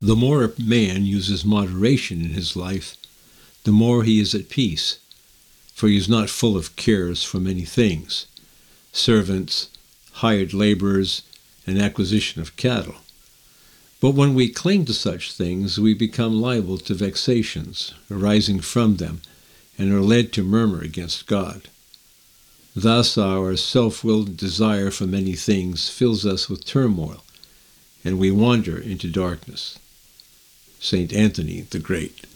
The more a man uses moderation in his life, the more he is at peace, for he is not full of cares for many things, servants, hired laborers, and acquisition of cattle. But when we cling to such things, we become liable to vexations arising from them, and are led to murmur against God. Thus our self-willed desire for many things fills us with turmoil, and we wander into darkness. St. Anthony the Great.